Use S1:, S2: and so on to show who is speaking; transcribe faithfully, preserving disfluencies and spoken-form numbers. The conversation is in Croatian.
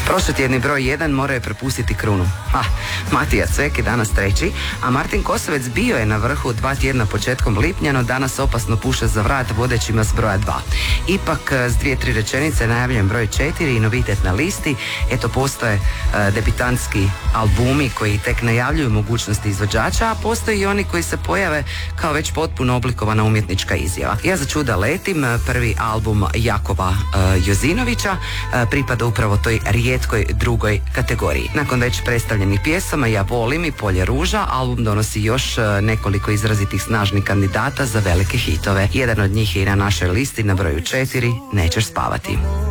S1: Prošlotjedni broj jedan morao je prepustiti krunu. Ah, Matija Cvek je danas treći, a Martin Kosovec bio je na vrhu dva tjedna početkom lipnja, no danas opasno puša za vrat vodećima s broja dva. Ipak s dvije, tri rečenice najavljen broj četiri i novitet na listi. Eto, postoje uh, debitantski albumi koji tek najavljuju mogućnosti izvođača, a postoji i oni koji se pojave kao već potpuno oblikovana umjetnička izjava. Ja za čuda letim, prvi album Jakova uh, Jozinovića uh, pripada upravo toj rijetkoj drugoj kategoriji. Nakon već predstavljenih pjesama Ja volim i Polje ruža, album donosi još uh, nekoliko izrazitih snažnih kandidata za velike hitove. Jedan od njih je i na našoj listi na broju četiri, Nećeš spavati.